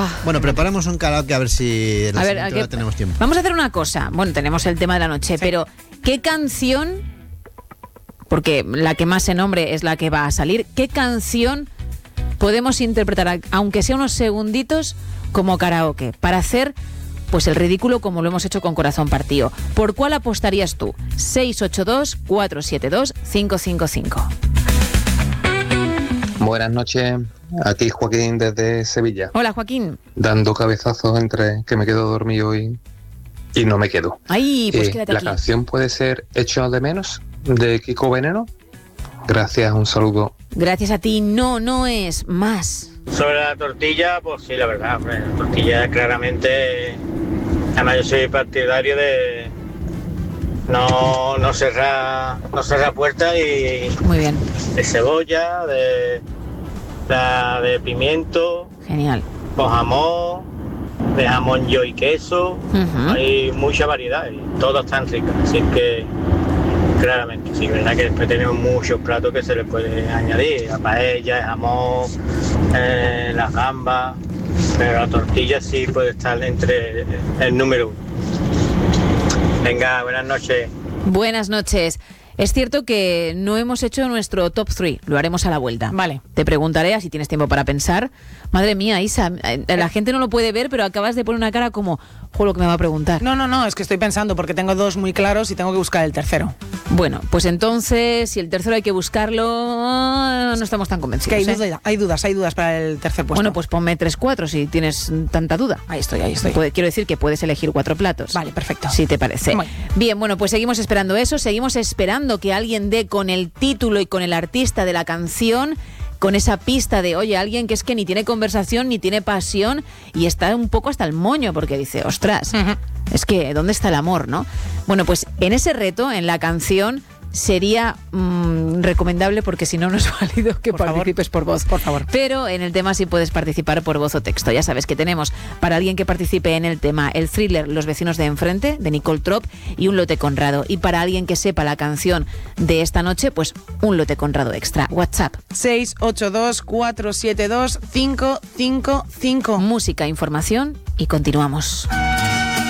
Bueno, preparamos un karaoke a ver si en la siguiente hora tenemos tiempo. Vamos a hacer una cosa. Bueno, tenemos el tema de la noche, pero ¿qué canción, porque la que más se nombre es la que va a salir, qué canción podemos interpretar, aunque sea unos segunditos, como karaoke, para hacer pues el ridículo como lo hemos hecho con Corazón Partido? ¿Por cuál apostarías tú? 682-472-555. Buenas noches, aquí Joaquín desde Sevilla. Hola, Joaquín. Dando cabezazos entre que me quedo dormido y no me quedo. Ay, pues quédate la aquí. canción puede ser Hecho de menos, de Kiko Veneno. Gracias, un saludo. Gracias a ti. No es más. Sobre la tortilla, pues sí, la verdad, hombre, la tortilla claramente, además yo soy partidario de no cerrar puertas y muy bien, de cebolla, de pimiento, genial, con jamón, de jamón yo y queso, hay mucha variedad y todas están ricas, así que claramente, sí, verdad que después tenemos muchos platos que se le puede añadir, la paella, el jamón, las gambas, pero la tortilla sí puede estar entre el número 1. Venga, buenas noches. Buenas noches. Es cierto que no hemos hecho nuestro top 3, lo haremos a la vuelta. Vale. Te preguntaré, así tienes tiempo para pensar. Madre mía, Isa, la gente no lo puede ver, pero acabas de poner una cara como, lo que me va a preguntar. No, es que estoy pensando porque tengo dos muy claros y tengo que buscar el tercero. Bueno, pues entonces, si el tercero hay que buscarlo, no estamos tan convencidos. Es que hay dudas para el tercer puesto. Bueno, pues ponme 3-4 si tienes tanta duda. Ahí estoy. Quiero decir que puedes elegir 4 platos. Vale, perfecto. Si te parece. Bueno. Bien, bueno, pues seguimos esperando eso, seguimos esperando que alguien dé con el título y con el artista de la canción, con esa pista de, oye, alguien que es que ni tiene conversación, ni tiene pasión y está un poco hasta el moño porque dice, ostras, es que, ¿dónde está el amor, no? Bueno, pues en ese reto, en la canción, sería recomendable, porque si no, no es válido que participes por voz. Por favor. Pero en el tema sí puedes participar por voz o texto. Ya sabes que tenemos para alguien que participe en el tema el thriller Los vecinos de enfrente, de Nicole Trop, y un lote Conrado. Y para alguien que sepa la canción de esta noche, pues un lote Conrado extra. WhatsApp 682-472-555. Música, información y continuamos.